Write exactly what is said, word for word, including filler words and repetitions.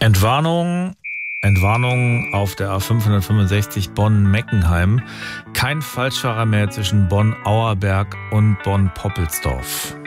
Entwarnung, Entwarnung auf der A fünfhundertfünfundsechzig Bonn-Meckenheim. Kein Falschfahrer mehr zwischen Bonn-Auerberg und Bonn-Poppelsdorf.